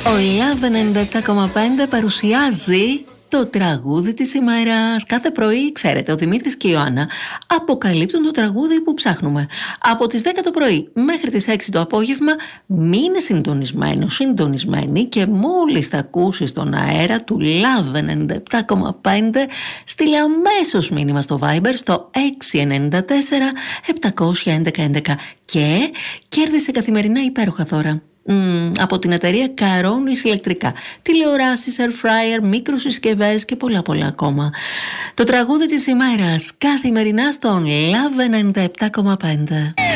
Ο Love 97,5 παρουσιάζει το τραγούδι της ημέρας. Κάθε πρωί, ξέρετε, ο Δημήτρης και η Ιωάννα αποκαλύπτουν το τραγούδι που ψάχνουμε. Από τις 10 το πρωί μέχρι τις 6 το απόγευμα, μείνε συντονισμένη και μόλις θα ακούσεις τον αέρα του Love 97,5, στείλε αμέσως μήνυμα στο Viber στο 694 711 11 και κέρδισε καθημερινά υπέροχα δώρα. Από την εταιρεία Καρόνης Ηλεκτρικά, τηλεοράσεις, air fryer, μικροσυσκευές και πολλά ακόμα. Το τραγούδι της ημέρας καθημερινά στον Love 97,5.